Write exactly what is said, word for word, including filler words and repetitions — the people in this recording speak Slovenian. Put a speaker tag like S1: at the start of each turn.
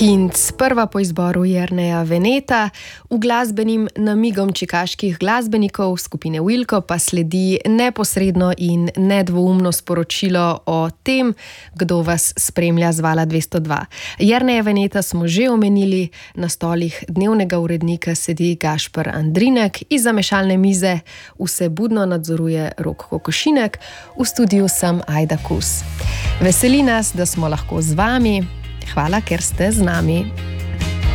S1: Hinc, prva po izboru Jerneja Veneta, v glasbenim namigom čikaških glasbenikov skupine Wilco pa sledi neposredno in nedvoumno sporočilo o tem, kdo vas spremlja z Vala dvesto dva. Jerneja Veneta smo že omenili, na stolih dnevnega urednika sedi Gašper Andrinek, izza mešalne mize vse budno nadzoruje Rok Kokošinek, v studiu sem Ajda Kus. Veseli nas, da smo lahko z vami. Hvala, ker ste z nami.